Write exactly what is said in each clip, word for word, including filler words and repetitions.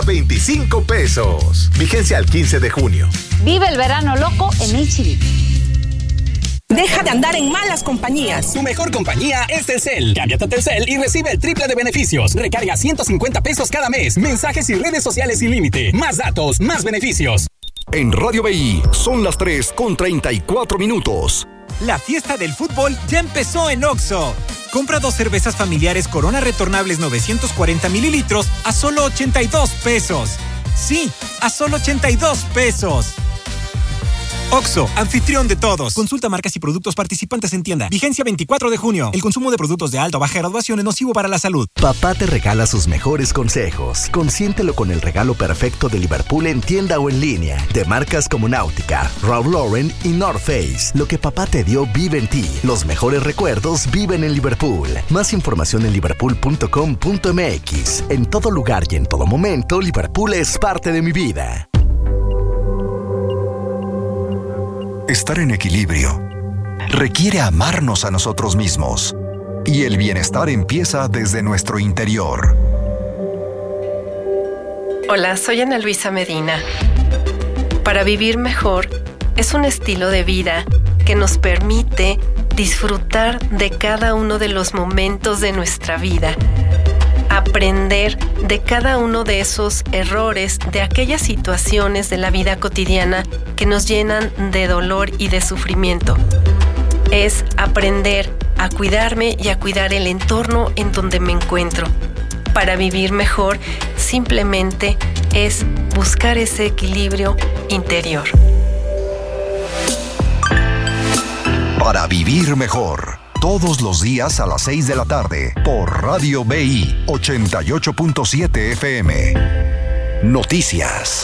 veinticinco pesos. Vigencia al quince de junio. Vive el verano loco en H D. Deja de andar en malas compañías. Tu mejor compañía es Telcel. Cámbiate a Telcel y recibe el triple de beneficios. Recarga ciento cincuenta pesos cada mes. Mensajes y redes sociales sin límite. Más datos, más beneficios. En Radio B I son las tres con treinta y cuatro minutos. La fiesta del fútbol ya empezó en Oxxo. Compra dos cervezas familiares Corona retornables novecientos cuarenta mililitros a solo ochenta y dos pesos. Sí, a solo ochenta y dos pesos. Oxxo, anfitrión de todos. Consulta marcas y productos participantes en tienda. Vigencia veinticuatro de junio. El consumo de productos de alta o baja graduación es nocivo para la salud. Papá te regala sus mejores consejos. Consiéntelo con el regalo perfecto de Liverpool en tienda o en línea. De marcas como Náutica, Ralph Lauren y North Face. Lo que papá te dio vive en ti. Los mejores recuerdos viven en Liverpool. Más información en liverpool punto com punto m x. En todo lugar y en todo momento, Liverpool es parte de mi vida. Estar en equilibrio requiere amarnos a nosotros mismos, y el bienestar empieza desde nuestro interior. Hola, soy Ana Luisa Medina. Para vivir mejor es un estilo de vida que nos permite disfrutar de cada uno de los momentos de nuestra vida, aprender de cada uno de esos errores, de aquellas situaciones de la vida cotidiana que nos llenan de dolor y de sufrimiento. Es aprender a cuidarme y a cuidar el entorno en donde me encuentro. Para vivir mejor, simplemente es buscar ese equilibrio interior. Para vivir mejor, todos los días a las seis de la tarde, por Radio B I ochenta y ocho punto siete F M. Noticias.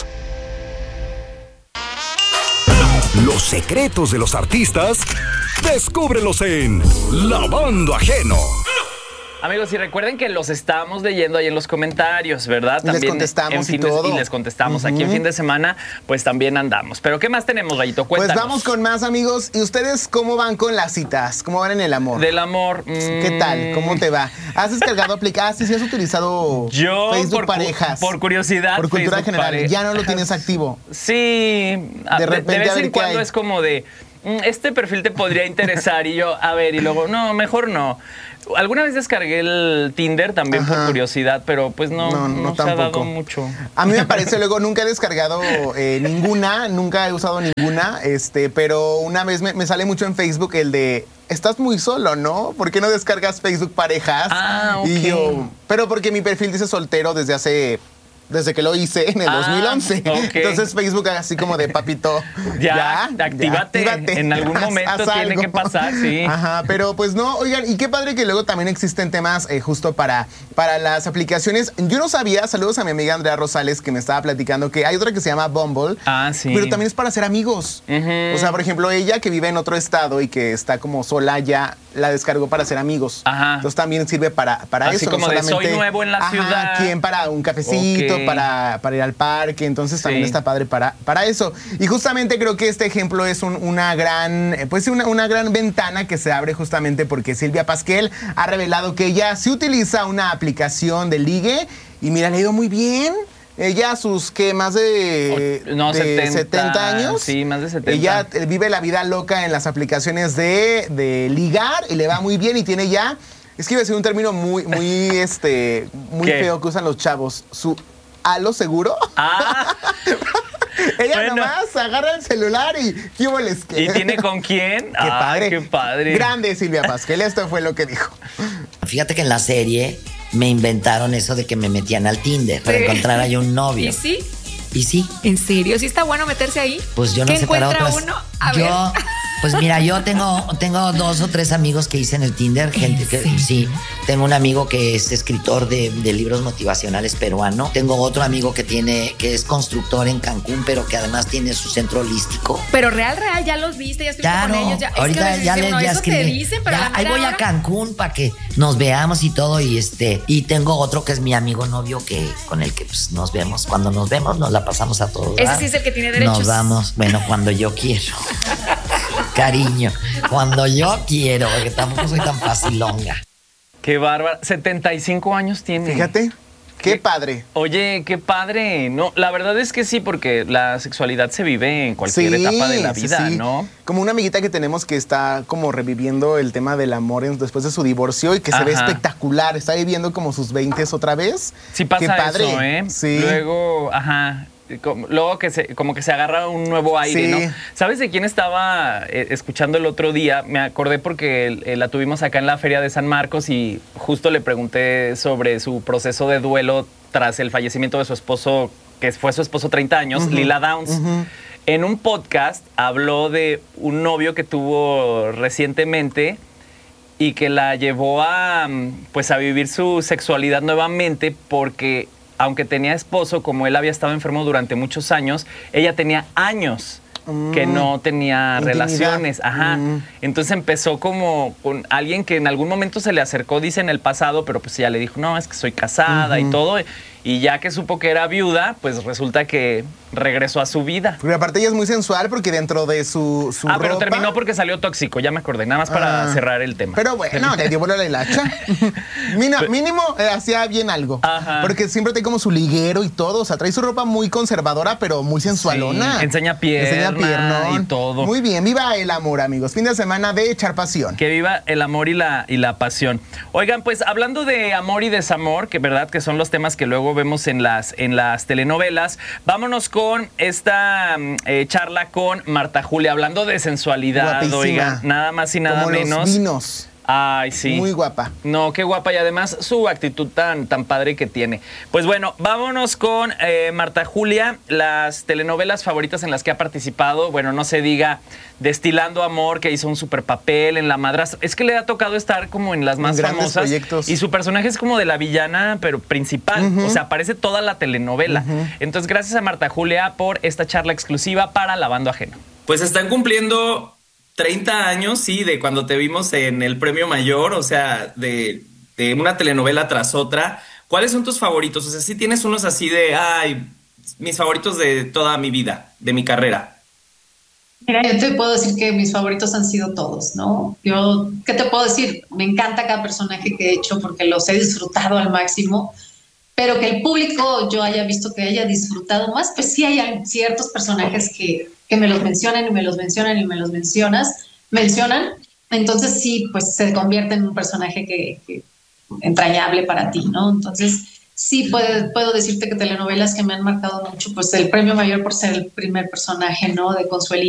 Los secretos de los artistas, descúbrelos en Lavando Ajeno. Amigos, y recuerden que los estamos leyendo ahí en los comentarios, ¿verdad? Y también les contestamos en y todo. De, y les contestamos. Uh-huh. Aquí en fin de semana, pues también andamos. ¿Pero qué más tenemos, Rayito? Cuéntanos. Pues vamos con más, amigos. ¿Y ustedes cómo van con las citas? ¿Cómo van en el amor? Del amor. Mmm... ¿Qué tal? ¿Cómo te va? ¿Has descargado aplicaciones? ¿Sí has utilizado Yo, Facebook por Parejas? Por curiosidad. Por cultura Facebook general. Parejas. ¿Ya no lo tienes activo? Sí. De repente, de, de vez a ver en qué cuando hay. es como de, este perfil te podría interesar. Y yo, a ver, y luego, no, mejor no. Alguna vez descargué el Tinder también. Ajá. Por curiosidad, pero pues no, no, no, no se ha dado mucho. A mí me parece, luego nunca he descargado eh, ninguna, nunca he usado ninguna, este, pero una vez me, me sale mucho en Facebook el de, estás muy solo, ¿no? ¿Por qué no descargas Facebook Parejas? Ah, ok. Y yo, pero porque mi perfil dice soltero desde hace... Desde que lo hice en el ah, dos mil once. Okay. Entonces Facebook así como de papito. Ya, ya actívate. Ya, actívate. En algún momento haz, haz tiene algo. que pasar, sí. Ajá, pero pues no, oigan, y qué padre que luego también existen temas eh, justo para, para las aplicaciones. Yo no sabía, saludos a mi amiga Andrea Rosales que me estaba platicando que hay otra que se llama Bumble. Ah, sí. Pero también es para ser amigos. Uh-huh. O sea, por ejemplo, ella que vive en otro estado y que está como sola ya, la descargó para ser amigos. Ajá. Entonces también sirve para, para así eso. Como no de solamente, soy nuevo en la ajá, ciudad. ¿quién para un cafecito? Okay. Para, para ir al parque, entonces también sí. está padre para, para eso. Y justamente creo que este ejemplo es un, una gran, pues una, una gran ventana que se abre justamente porque Silvia Pasquel ha revelado que ella sí utiliza una aplicación de ligue y mira, le ha ido muy bien. Ella a sus, ¿qué? Más de, o, no, de setenta, setenta años. Sí, más de setenta. Ella vive la vida loca en las aplicaciones de, de ligar y le va muy bien y tiene ya, es que iba a ser un término muy, muy, este, muy ¿Qué? feo que usan los chavos, su halo seguro. Ah. Ella bueno. nomás agarra el celular y ¿qué les queda? ¿Y tiene con quién? Qué ah, padre. Qué padre. Grande Silvia Pasquel, esto fue lo que dijo. Fíjate que en la serie me inventaron eso de que me metían al Tinder para sí. encontrar ahí un novio. ¿Y sí? ¿Y sí? ¿En serio? ¿Sí está bueno meterse ahí? Pues yo no ¿Qué sé para otras. Uno? A yo, ver. Pues mira, yo tengo, tengo dos o tres amigos que hice en el Tinder, gente que sí. sí. Tengo un amigo que es escritor de, de libros motivacionales peruano. Tengo otro amigo que tiene, que es constructor en Cancún, pero que además tiene su centro holístico. Pero real, real, ya los viste, ya estuviste claro, con ellos. Ya, ahorita es que ya les les no, ya eso escribí. Te dicen, pero ya, ahí voy hora. a Cancún para que nos veamos y todo. Y este, y tengo otro que es mi amigo novio que con el que pues, nos vemos. Cuando nos vemos, nos la pasamos a todos. Ese sí es el que tiene derechos. Nos vamos, bueno, cuando yo quiero. Cariño, cuando yo quiero, porque tampoco soy tan facilonga. Qué bárbara. setenta y cinco años tiene. Fíjate. Qué padre. Oye, qué padre. No, la verdad es que sí, porque la sexualidad se vive en cualquier sí, etapa de la vida, sí, sí. ¿no? Como una amiguita que tenemos que está como reviviendo el tema del amor en, después de su divorcio y que Ajá. se ve espectacular. Está viviendo como sus veintes otra vez. Sí pasa qué padre. Eso, ¿eh? Sí. Luego, ajá... Luego que se, como que se agarra un nuevo aire, sí. ¿no? ¿Sabes de quién estaba eh, escuchando el otro día? Me acordé porque eh, la tuvimos acá en la Feria de San Marcos y justo le pregunté sobre su proceso de duelo tras el fallecimiento de su esposo, que fue su esposo treinta años, uh-huh. Lila Downs. Uh-huh. En un podcast habló de un novio que tuvo recientemente y que la llevó a, pues, a vivir su sexualidad nuevamente porque... aunque tenía esposo, como él había estado enfermo durante muchos años, ella tenía años mm. que no tenía Intimidad. relaciones. Ajá. Mm. Entonces empezó como con alguien que en algún momento se le acercó, dice en el pasado, pero pues ella le dijo, no, es que soy casada uh-huh. y todo. Y ya que supo que era viuda, pues resulta que regresó a su vida. Porque aparte ella es muy sensual porque dentro de su, su Ah, ropa... pero terminó porque salió tóxico, ya me acordé, nada más para ah. cerrar el tema. Pero bueno, le dio vuelo a la hilacha. Mínimo, mínimo eh, hacía bien algo. Ajá. Porque siempre trae como su liguero y todo. O sea, trae su ropa muy conservadora, pero muy sensualona. Sí, enseña pierna, enseña pierna y todo. Muy bien, viva el amor, amigos. Fin de semana de echar pasión. Que viva el amor y la, y la pasión. Oigan, pues hablando de amor y desamor, que verdad que son los temas que luego vemos en las, en las telenovelas, vámonos con esta eh, charla con Marta Julia, hablando de sensualidad. Guapísima. Oigan, nada más y nada Como menos. Los vinos. Ay, sí. Muy guapa. No, qué guapa y además su actitud tan, tan padre que tiene. Pues bueno, vámonos con eh, Marta Julia, las telenovelas favoritas en las que ha participado. Bueno, no se diga Destilando Amor, que hizo un super papel en La Madrastra. Es que le ha tocado estar como en las más en grandes famosas. Proyectos. Y su personaje es como de la villana, pero principal. Uh-huh. O sea, aparece toda la telenovela. Uh-huh. Entonces, gracias a Marta Julia por esta charla exclusiva para Lavando Ajeno. Pues están cumpliendo treinta años, sí, de cuando te vimos en el Premio Mayor, o sea, de, de una telenovela tras otra. ¿Cuáles son tus favoritos? O sea, sí tienes unos así de, ay, mis favoritos de toda mi vida, de mi carrera. Mira, yo te puedo decir que mis favoritos han sido todos, ¿no? Yo, ¿qué te puedo decir? Me encanta cada personaje que he hecho porque los he disfrutado al máximo, pero que el público yo haya visto que haya disfrutado más, pues sí hay ciertos personajes que... que me los mencionan y me los mencionan y me los mencionas, mencionan, entonces sí, pues se convierte en un personaje que, que entrañable para ti, ¿no? Entonces sí puedo, puedo decirte que telenovelas que me han marcado mucho, pues el Premio Mayor por ser el primer personaje, ¿no? De Consuelito.